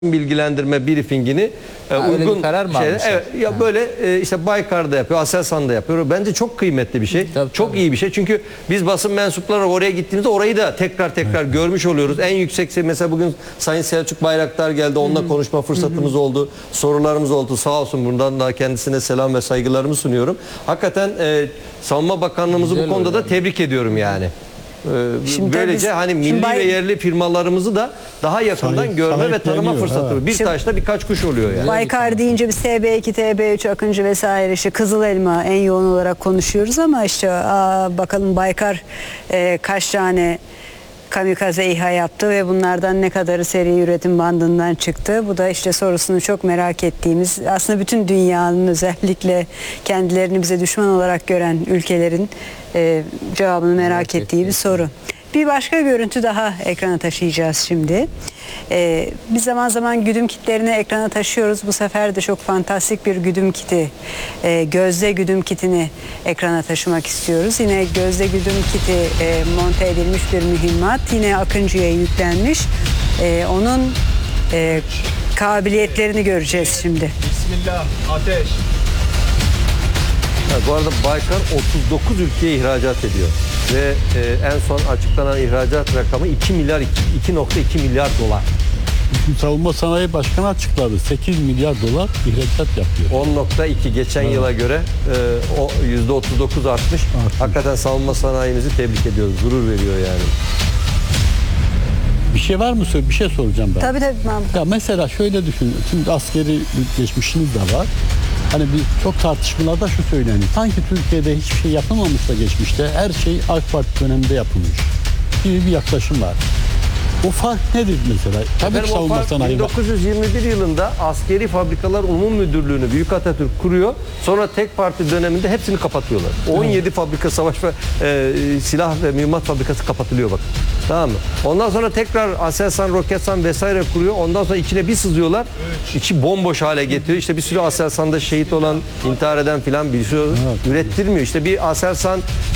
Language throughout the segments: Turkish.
bilgilendirme briefingini uygun şeyler, evet, ya böyle işte Baykar'da yapıyor, Aselsan'da yapıyor. Bence çok kıymetli bir şey. Çok iyi bir şey. Çünkü biz basın mensupları oraya gittiğimizde orayı da tekrar görmüş oluyoruz. En yüksek mesela bugün Sayın Selçuk Bayraktar geldi. Onunla konuşma fırsatımız oldu. Sorularımız oldu. Sağ olsun, buradan da kendisine selam ve saygılarımı sunuyorum. Hakikaten Savunma Bakanlığımızı bu konuda da tebrik ediyorum yani. Böylece hani milli ve yerli firmalarımızı da daha yakından görme ve tanıma fırsatı. Bir taşla birkaç kuş oluyor yani. Baykar deyince biz TB2, TB3, Akıncı vesaire, işte Kızıl Elma en yoğun olarak konuşuyoruz ama işte bakalım Baykar kaç tane kamikaze İHA yaptı ve bunlardan ne kadarı seri üretim bandından çıktı. Bu da işte sorusunu çok merak ettiğimiz, aslında bütün dünyanın, özellikle kendilerini bize düşman olarak gören ülkelerin cevabını merak ettiği bir soru. Bir başka görüntü daha ekrana taşıyacağız şimdi. Biz zaman zaman güdüm kitlerini ekrana taşıyoruz. Bu sefer de çok fantastik bir güdüm kiti, gözde güdüm kitini ekrana taşımak istiyoruz. Yine gözde güdüm kiti monte edilmiş bir mühimmat. Yine Akıncı'ya yüklenmiş. Onun kabiliyetlerini göreceğiz şimdi. Bismillah, ateş. Bu arada Baykar 39 ülkeye ihracat ediyor ve en son açıklanan ihracat rakamı 2,2 milyar dolar. Savunma Sanayi Başkanı açıkladı. 8 milyar dolar ihracat yapıyor. 10,2 geçen yıla göre o %39 artmış. Hakikaten savunma sanayimizi tebrik ediyoruz. Gurur veriyor yani. Bir şey var mı? Bir şey soracağım ben. Tabii Mahmut. Ya mesela şöyle düşünün. Şimdi askeri geçmişiniz de var. Hani çok tartışmalarda şu söyleniyor. Sanki Türkiye'de hiçbir şey yapılmamışsa geçmişte, her şey AK Parti döneminde yapılmış gibi bir yaklaşım var. O fark nedir mesela? Tabii ki savunma sanayi 1921 yılında Askeri Fabrikalar Umum Müdürlüğü'nü Büyük Atatürk kuruyor. Sonra tek parti döneminde hepsini kapatıyorlar. 17 fabrika, savaş ve silah ve mühimmat fabrikası kapatılıyor bakın. Tamam mı? Ondan sonra tekrar Aselsan, Roketsan vesaire kuruyor. Ondan sonra içine bir sızıyorlar. İçi bomboş hale getiriyor. İşte bir sürü Aselsan'da şehit olan, intihar eden filan bir sürü ürettirmiyor. İşte bir Aselsan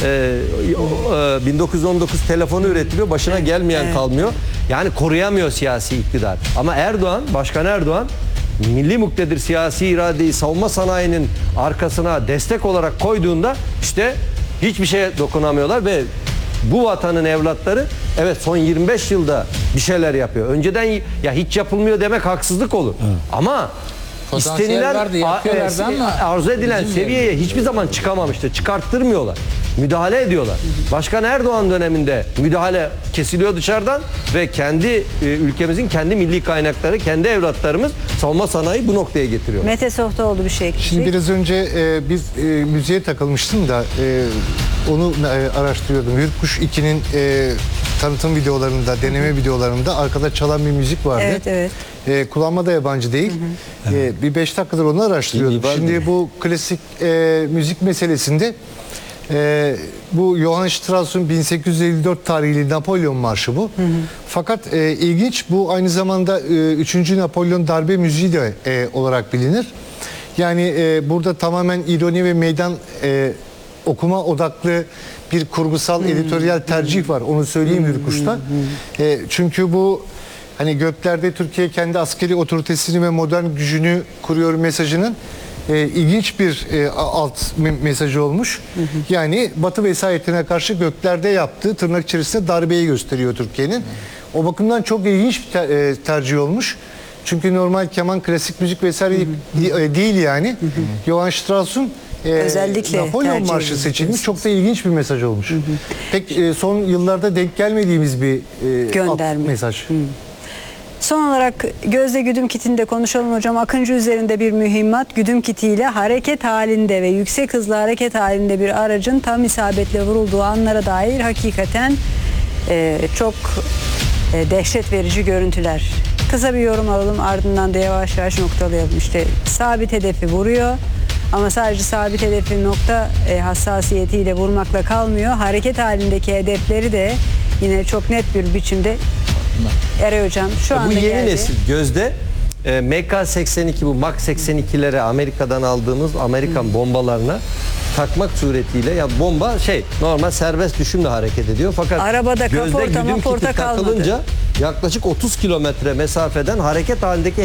1919 telefonu üretiliyor. Başına gelmeyen kalmıyor. Yani koruyamıyor siyasi iktidar. Ama Erdoğan, Başkan Erdoğan milli muktedir siyasi iradeyi savunma sanayinin arkasına destek olarak koyduğunda işte hiçbir şeye dokunamıyorlar ve bu vatanın evlatları evet son 25 yılda bir şeyler yapıyor. Önceden ya hiç yapılmıyor demek haksızlık olur. Ama istenilen, arzu edilen seviyeye hiçbir zaman çıkamamıştı. Çıkarttırmıyorlar. Müdahale ediyorlar. Başkan Erdoğan döneminde müdahale kesiliyor dışarıdan ve kendi ülkemizin kendi milli kaynakları, kendi evlatlarımız savunma sanayi bu noktaya getiriyor. Mete Sohta oldu bir şey. Şimdi biraz önce biz müziğe takılmıştım da onu araştırıyordum. Yurtkuş 2'nin tanıtım videolarında, deneme videolarında arkada çalan bir müzik vardı. Evet. Kullanma da yabancı değil. Bir 5 dakikadır onu araştırıyordum. Şimdi bu klasik müzik meselesinde bu Johann Strauss'un 1854 tarihli Napolyon Marşı bu. Fakat ilginç, bu aynı zamanda 3. Napolyon darbe müziği de olarak bilinir. Yani burada tamamen ironi ve meydan okuma odaklı bir kurgusal editoryal tercih var. Onu söyleyeyim Hürkuş'ta. Çünkü bu hani göklerde Türkiye kendi askeri otoritesini ve modern gücünü kuruyor mesajının ilginç bir alt mesajı olmuş. Yani Batı vesayetine karşı göklerde yaptığı tırnak içerisinde darbeyi gösteriyor Türkiye'nin. O bakımdan çok ilginç bir tercih olmuş. Çünkü normal keman, klasik müzik vesaire değil yani. Johann Strauss'un özellikle Napolyon Marşı seçilmiş. Çok da ilginç bir mesaj olmuş. Pek son yıllarda denk gelmediğimiz bir alt mesaj. Son olarak gözde güdüm kitini de konuşalım hocam. Akıncı üzerinde bir mühimmat güdüm kitiyle hareket halinde ve yüksek hızlı hareket halinde bir aracın tam isabetle vurulduğu anlara dair hakikaten çok dehşet verici görüntüler. Kısa bir yorum alalım, ardından da yavaş yavaş noktalayalım. İşte sabit hedefi vuruyor ama sadece sabit hedefi nokta hassasiyetiyle vurmakla kalmıyor. Hareket halindeki hedefleri de yine çok net bir biçimde Eray Hocam şu anda bu yeni geldi. nesil gözde MK-82, bu MAK-82'lere Amerika'dan aldığımız Amerikan bombalarına takmak suretiyle, ya bomba normal serbest düşümle hareket ediyor fakat arabada gözde güdüm kiti takılınca yaklaşık 30 kilometre mesafeden hareket halindeki